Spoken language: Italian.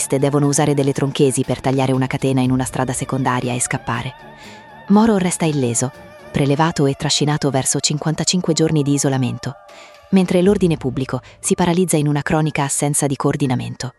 teste devono usare delle tronchesi per tagliare una catena in una strada secondaria e scappare. Moro resta illeso, prelevato e trascinato verso 55 giorni di isolamento, mentre l'ordine pubblico si paralizza in una cronica assenza di coordinamento.